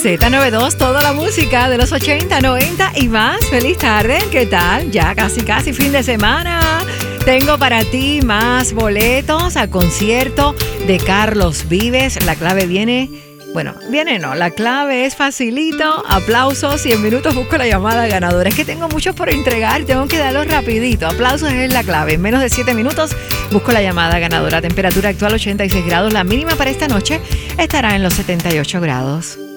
Z92, toda la música de los 80, 90 y más. Feliz tarde, ¿qué tal? Ya casi fin de semana. Tengo para ti más boletos al concierto de Carlos Vives. La clave la clave es facilito. Aplausos y en minutos busco la llamada ganadora. Es que tengo muchos por entregar y tengo que darlos rapidito. Aplausos es la clave. En menos de 7 minutos busco la llamada ganadora. Temperatura actual 86 grados. La mínima para esta noche estará en los 78 grados.